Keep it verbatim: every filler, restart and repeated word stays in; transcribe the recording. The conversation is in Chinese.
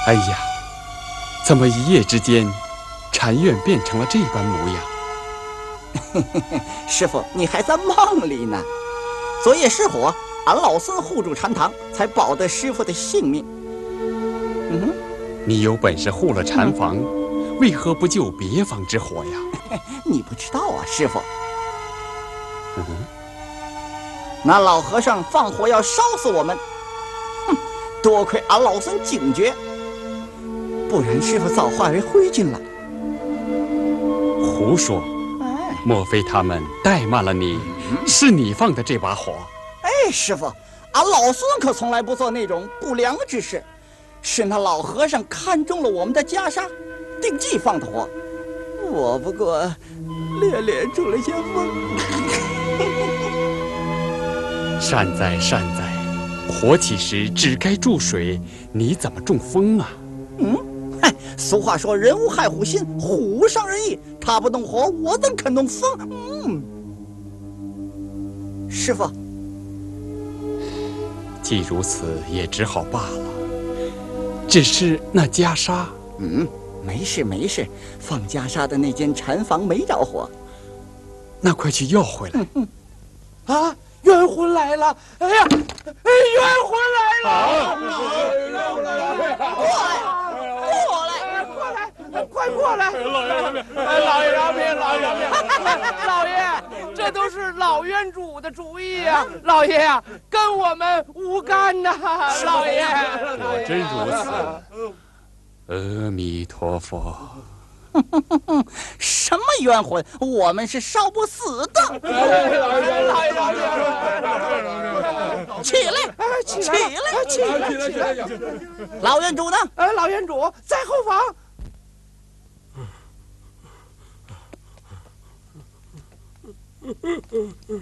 哎呀，怎么一夜之间，禅院变成了这般模样？ 师傅，你还在梦里呢。昨夜失火，俺老孙护住禅堂，才保得师傅的性命。嗯哼， 你有本事护了禅房，嗯、为何不救别房之火呀？ 你不知道啊，师傅。 嗯， 那老和尚放火要烧死我们，哼！多亏俺老孙警觉，不然师傅早化为灰烬了。 胡说！ 哎， 莫非他们怠慢了你？是你放的这把火？ 哎，师傅，俺老孙可从来不做那种不良之事，是那老和尚看中了我们的袈裟，定计放的火。我不过略略中了些风。 善哉善哉，火起时只该注水，你怎么中风啊？ 嗯，嗨，俗话说人无害虎心，虎无伤人意。他不动火，我怎肯动风？嗯，师傅， 既如此，也只好罢了。只是那袈裟， 嗯，没事没事，放袈裟的那间禅房没着火。 那快去要回来。 嗯嗯、啊！冤魂来了！哎呀，哎，冤魂来了！ 过来，过来， 过来，快过来！老爷饶命，老爷饶命！老爷，这都是老冤主的主意呀！老爷呀，跟我们无干呐！老爷， 果真如此。阿弥陀佛。 什么冤魂？我们是烧不死的！起来，起来，起来，起来！老冤主呢？ 呃，老冤主在后房。